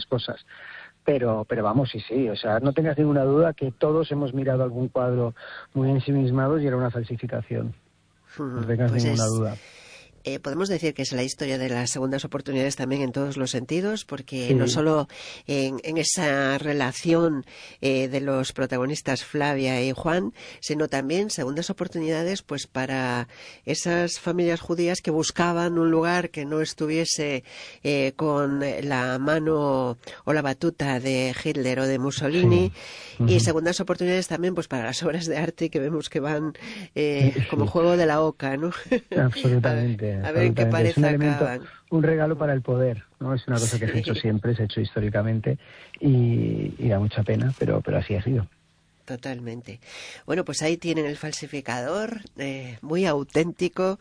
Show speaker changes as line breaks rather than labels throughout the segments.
estas cosas. Pero vamos, sí, o sea, no tengas ninguna duda que todos hemos mirado algún cuadro muy ensimismados y era una falsificación. No tengas
Pues
ninguna duda.
Podemos decir que es la historia de las segundas oportunidades también en todos los sentidos, porque
Sí.
no solo en esa relación de los protagonistas Flavia y Juan, sino también segundas oportunidades pues para esas familias judías que buscaban un lugar que no estuviese con la mano o la batuta de Hitler o de Mussolini, y segundas oportunidades también pues para las obras de arte que vemos que van como juego de la oca, ¿no?
Absolutamente.
A ver en qué pared acaban.
Un regalo para el poder, ¿no? Es una cosa que se ha hecho siempre, se ha hecho históricamente y da mucha pena, pero así ha sido.
Totalmente. Bueno, pues ahí tienen el falsificador, muy auténtico,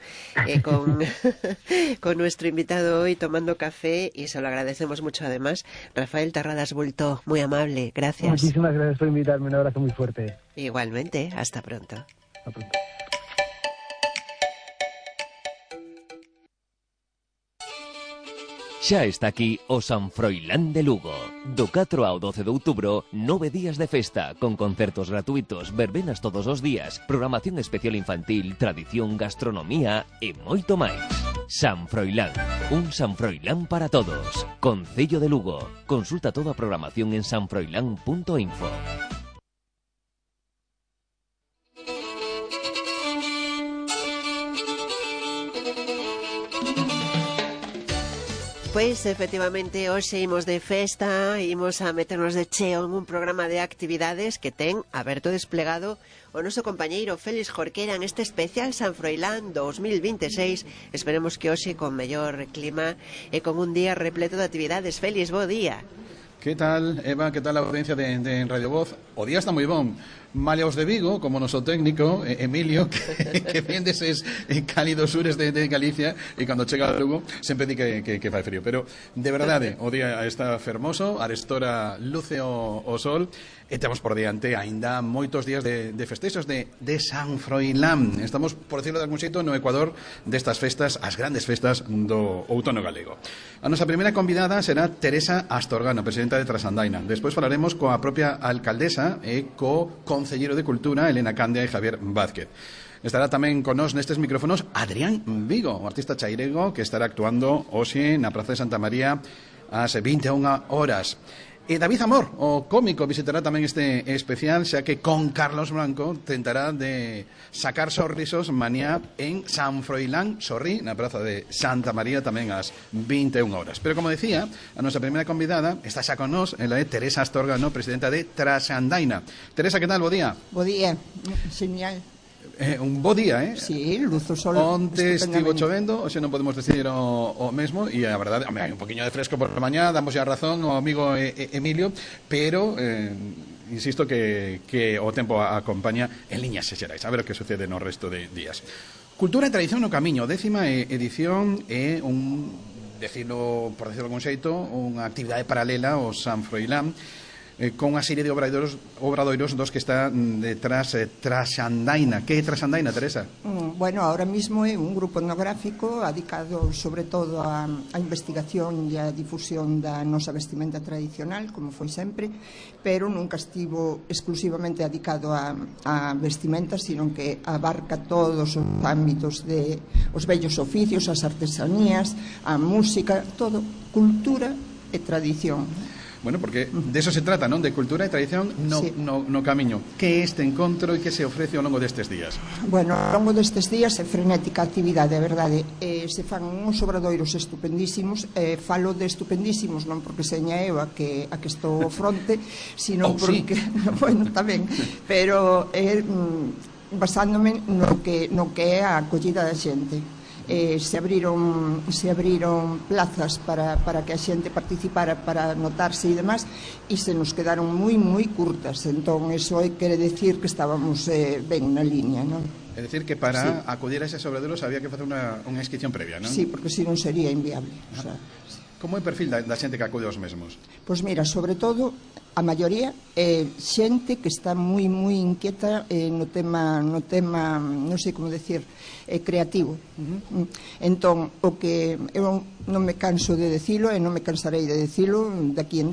con nuestro invitado hoy tomando café, y se lo agradecemos mucho además. Rafael Terradas Bulto, muy amable, gracias.
Muchísimas gracias por invitarme, un abrazo muy fuerte.
Igualmente, hasta pronto.
Hasta pronto.
Xa está aquí o San Froilán de Lugo. Do 4 ao 12 de outubro, 9 días de festa, con concertos gratuitos, verbenas todos os días, programación especial infantil, tradición, gastronomía e moito máis. San Froilán, un San Froilán para todos. Concello de Lugo. Consulta toda a programación en sanfroilán.info.
Pois, efectivamente, hoxe imos de festa, imos a meternos de cheo en un programa de actividades que ten aberto desplegado o noso compañeiro Félix Jorquera en este especial San Froilán 2026. Esperemos que hoxe con mellor clima e con un día repleto de actividades. Félix, bo día.
Que tal, Eva? Que tal a audiencia de Radio Voz? O día está moi bon. Maleaos de Vigo, como noso técnico, Emilio, que vén deses cálidos sures de Galicia, e cando chega a Lugo sempre di que fai frío. Pero, de verdade, o día está fermoso, arestora luce o sol, e temos por diante aínda moitos días de festexos de San Froilán. Estamos, por decirlo de algún xeito, no Ecuador destas festas, as grandes festas do outono galego. A nosa primeira convidada será Teresa Astorgano, presidenta de Trasandaina. Despois falaremos coa propia alcaldesa e co concelleiro de Cultura, Elena Candia e Javier Vázquez. Estará tamén con nós nestes micrófonos Adrián Vigo, o artista chairego que estará actuando hoxe na Praza de Santa María ás 21 horas. E David Amor, o cómico, visitará tamén este especial, xa que con Carlos Blanco tentará de sacar sorrisos mañá en San Froilán, Sorrí, na Praza de Santa María, tamén ás 21 horas. Pero, como decía, a nosa primeira convidada está xa con nós, ela é Teresa Astorgano, presidenta de Trasandaina. Teresa, que tal? Bo día.
Bo día, genial.
Un bo día,
Sí, luz o sol.
Onte estivo chovendo, hoxe non podemos decidir o mesmo, e a verdade, hai un poquinho de fresco por mañá, damos a razón ao amigo Emilio, pero insisto que o tempo acompaña en liñas xerais, a ver o que sucede no resto de días. Cultura e tradición no camiño, 10ª edición é por decirlo de algún xeito, unha actividade paralela ao San Froilán, con unha serie de obradoiros dos que está detrás Trasandaina. Que é Trasandaina, Teresa?
Bueno, ahora mismo é un grupo etnográfico dedicado sobre todo a investigación e a difusión da nosa vestimenta tradicional, como foi sempre, pero nunca estivo exclusivamente dedicado a vestimenta, sino que abarca todos os ámbitos de os vellos oficios, as artesanías, a música, todo, cultura e tradición.
Bueno, porque de eso se trata, non? De cultura e tradición no camiño. Que é este encontro e que se ofrece ao longo destes días?
Bueno, ao longo destes días é frenética actividade, é verdade. Se fan uns obradoiros estupendísimos. Falo de estupendísimos non porque seña eu a que estou fronte, sino porque... Sí. Bueno, tamén. Pero basándome no que é a acollida da xente. Se abriron plazas para que a xente participara, para notarse e demás, e se nos quedaron moi curtas. Entón, eso quere decir que estábamos ben na liña, non?
É dicir que para acudir a eses obradoiros había que facer unha inscripción previa, non?
Sí, porque se non sería inviable. O sea,
como é o perfil da xente que acude aos mesmos?
Pois mira, sobre todo a maioría é xente que está moi inquieta no tema, non sei como decir, creativo. Entón, o que eu non me canso de decilo e non me cansarei de decilo de aquí en